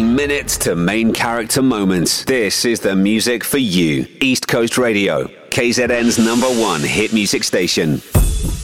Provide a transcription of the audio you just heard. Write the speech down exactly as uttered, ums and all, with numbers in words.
Going minutes to main character moments. This is the music for you. East Coast Radio, K Z N's number one hit music station.